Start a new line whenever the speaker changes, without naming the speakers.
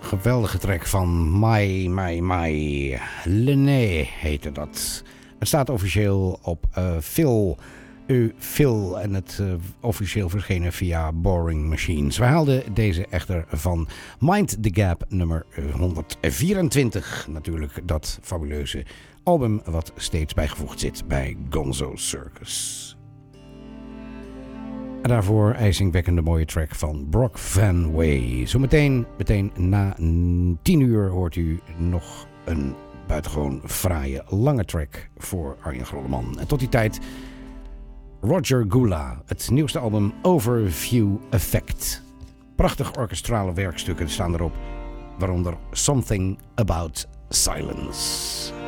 geweldige track van My. Lené heette dat. Het staat officieel op Phil en het officieel verschenen via Boring Machines. We haalden deze echter van Mind the Gap nummer 124. Natuurlijk dat fabuleuze album wat steeds bijgevoegd zit bij Gonzo Circus. En daarvoor ijzingwekkende mooie track van Brock Van Way. Zometeen meteen na 10 uur hoort u nog een buitengewoon fraaie lange track voor Arjen Grolleman. En tot die tijd Roger Gula, het nieuwste album Overview Effect. Prachtige orkestrale werkstukken staan erop, waaronder Something About Silence.